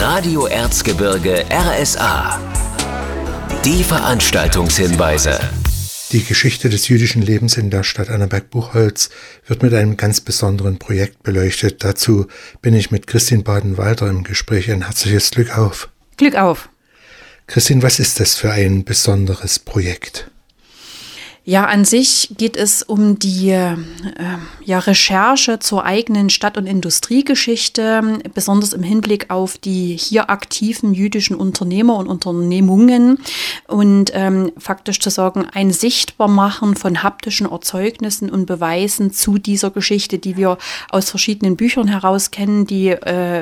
Radio Erzgebirge RSA. Die Veranstaltungshinweise. Die Geschichte des jüdischen Lebens in der Stadt Annaberg-Buchholz wird mit einem ganz besonderen Projekt beleuchtet. Dazu bin ich mit Christine Baden-Walter im Gespräch. Ein herzliches Glück auf. Glück auf. Christine, was ist das für ein besonderes Projekt? Ja, an sich geht es um die Recherche zur eigenen Stadt- und Industriegeschichte, besonders im Hinblick auf die hier aktiven jüdischen Unternehmer und Unternehmungen und faktisch zu sagen, ein Sichtbarmachen von haptischen Erzeugnissen und Beweisen zu dieser Geschichte, die wir aus verschiedenen Büchern heraus kennen, die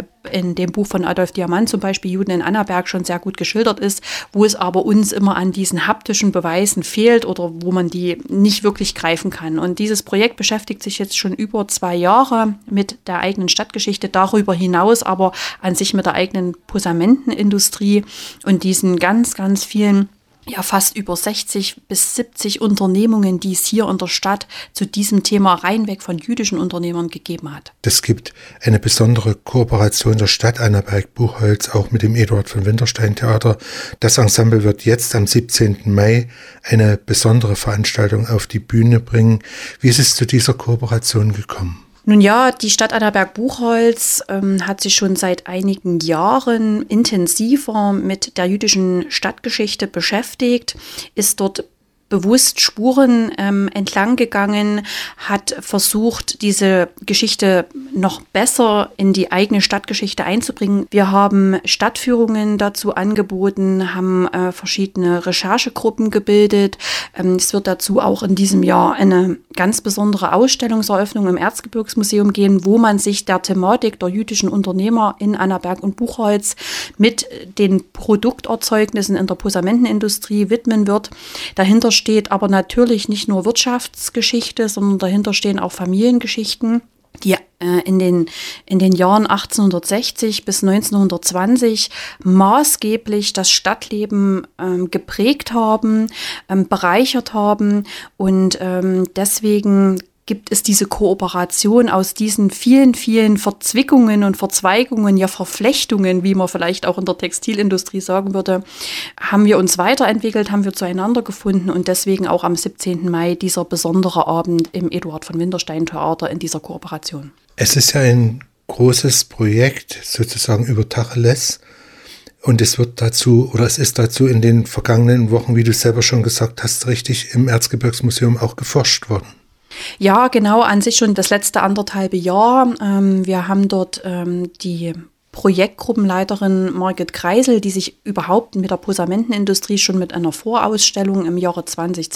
in dem Buch von Adolf Diamant zum Beispiel Juden in Annaberg schon sehr gut geschildert ist, wo es aber uns immer an diesen haptischen Beweisen fehlt oder wo man die nicht wirklich greifen kann. Und dieses Projekt beschäftigt sich jetzt schon über 2 Jahre mit der eigenen Stadtgeschichte, darüber hinaus aber an sich mit der eigenen Posamentenindustrie und diesen ganz, ganz vielen fast über 60 bis 70 Unternehmungen, die es hier in der Stadt zu diesem Thema reinweg von jüdischen Unternehmern gegeben hat. Es gibt eine besondere Kooperation der Stadt Annaberg-Buchholz auch mit dem Eduard von Winterstein Theater. Das Ensemble wird jetzt am 17. Mai eine besondere Veranstaltung auf die Bühne bringen. Wie ist es zu dieser Kooperation gekommen? Nun ja, die Stadt Annaberg-Buchholz hat sich schon seit einigen Jahren intensiver mit der jüdischen Stadtgeschichte beschäftigt, ist dort bewusst Spuren entlang gegangen, hat versucht, diese Geschichte noch besser in die eigene Stadtgeschichte einzubringen. Wir haben Stadtführungen dazu angeboten, haben verschiedene Recherchegruppen gebildet. Es wird dazu auch in diesem Jahr eine ganz besondere Ausstellungseröffnung im Erzgebirgsmuseum gehen, wo man sich der Thematik der jüdischen Unternehmer in Annaberg und Buchholz mit den Produkterzeugnissen in der Posamentenindustrie widmen wird. Dahinter steht aber natürlich nicht nur Wirtschaftsgeschichte, sondern dahinter stehen auch Familiengeschichten, die in den Jahren 1860 bis 1920 maßgeblich das Stadtleben geprägt haben, bereichert haben und deswegen gibt es diese Kooperation aus diesen vielen, vielen Verzwickungen und Verzweigungen, Verflechtungen, wie man vielleicht auch in der Textilindustrie sagen würde, haben wir uns weiterentwickelt, haben wir zueinander gefunden und deswegen auch am 17. Mai dieser besondere Abend im Eduard von Winterstein Theater in dieser Kooperation. Es ist ja ein großes Projekt, sozusagen über Tacheles. Und es ist dazu in den vergangenen Wochen, wie du selber schon gesagt hast, richtig im Erzgebirgsmuseum auch geforscht worden. Ja, genau, an sich schon das letzte 1,5 Jahr. Wir haben dort die Projektgruppenleiterin Margit Kreisel, die sich überhaupt mit der Posamentenindustrie schon mit einer Vorausstellung im Jahre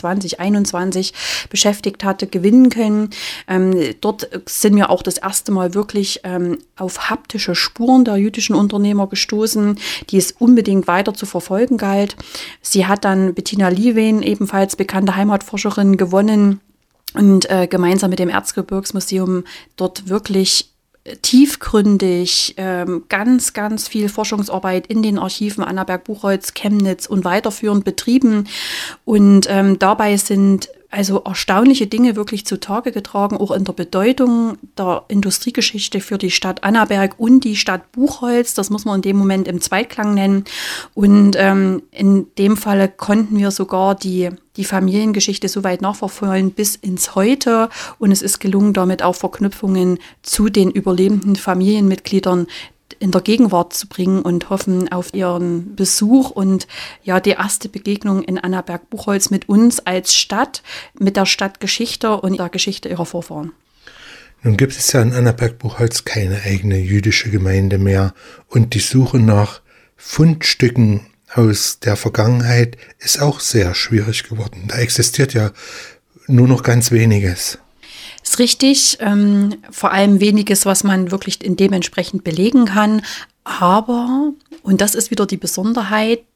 2020/21 beschäftigt hatte, gewinnen können. Dort sind wir auch das erste Mal wirklich auf haptische Spuren der jüdischen Unternehmer gestoßen, die es unbedingt weiter zu verfolgen galt. Sie hat dann Bettina Liewen, ebenfalls bekannte Heimatforscherin, gewonnen und gemeinsam mit dem Erzgebirgsmuseum dort wirklich tiefgründig ganz, ganz viel Forschungsarbeit in den Archiven Annaberg-Buchholz, Chemnitz und weiterführend betrieben. Und dabei sind also erstaunliche Dinge wirklich zutage getragen, auch in der Bedeutung der Industriegeschichte für die Stadt Annaberg und die Stadt Buchholz. Das muss man in dem Moment im Zweitklang nennen. Und in dem Falle konnten wir sogar die Familiengeschichte so weit nachverfolgen bis ins Heute. Und es ist gelungen, damit auch Verknüpfungen zu den überlebenden Familienmitgliedern in der Gegenwart zu bringen und hoffen auf ihren Besuch und die erste Begegnung in Annaberg-Buchholz mit uns als Stadt, mit der Stadtgeschichte und der Geschichte ihrer Vorfahren. Nun gibt es ja in Annaberg-Buchholz keine eigene jüdische Gemeinde mehr und die Suche nach Fundstücken aus der Vergangenheit ist auch sehr schwierig geworden. Da existiert ja nur noch ganz weniges. Ist richtig, vor allem weniges, was man wirklich dementsprechend belegen kann. Aber, und das ist wieder die Besonderheit,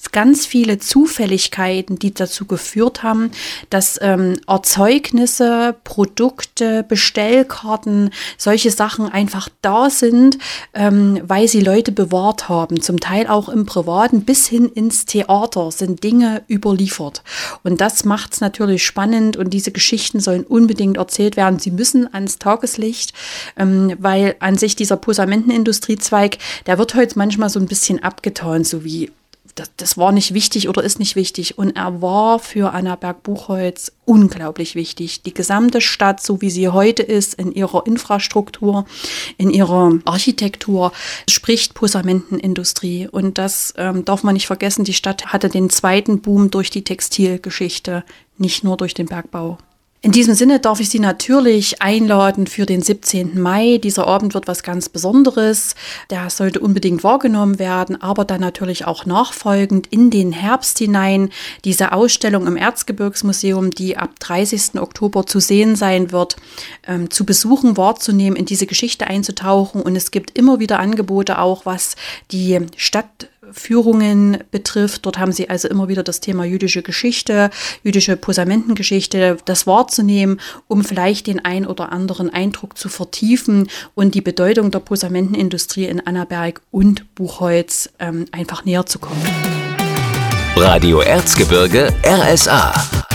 ganz viele Zufälligkeiten, die dazu geführt haben, dass Erzeugnisse, Produkte, Bestellkarten, solche Sachen einfach da sind, weil sie Leute bewahrt haben. Zum Teil auch im Privaten bis hin ins Theater sind Dinge überliefert. Und das macht es natürlich spannend und diese Geschichten sollen unbedingt erzählt werden. Sie müssen ans Tageslicht, weil an sich dieser Posamentenindustriezweig, der wird heute manchmal so ein bisschen abgetan, so wie das war nicht wichtig oder ist nicht wichtig. Und er war für Annaberg-Buchholz unglaublich wichtig. Die gesamte Stadt, so wie sie heute ist, in ihrer Infrastruktur, in ihrer Architektur, spricht Posamentenindustrie. Und das darf man nicht vergessen. Die Stadt hatte den zweiten Boom durch die Textilgeschichte, nicht nur durch den Bergbau. In diesem Sinne darf ich Sie natürlich einladen für den 17. Mai. Dieser Abend wird was ganz Besonderes. Der sollte unbedingt wahrgenommen werden, aber dann natürlich auch nachfolgend in den Herbst hinein. Diese Ausstellung im Erzgebirgsmuseum, die ab 30. Oktober zu sehen sein wird, zu besuchen, wahrzunehmen, in diese Geschichte einzutauchen. Und es gibt immer wieder Angebote auch, was die Stadtführungen betrifft. Dort haben Sie also immer wieder das Thema jüdische Geschichte, jüdische Posamentengeschichte, das wahrzunehmen, um vielleicht den ein oder anderen Eindruck zu vertiefen und die Bedeutung der Posamentenindustrie in Annaberg und Buchholz einfach näher zu kommen. Radio Erzgebirge RSA.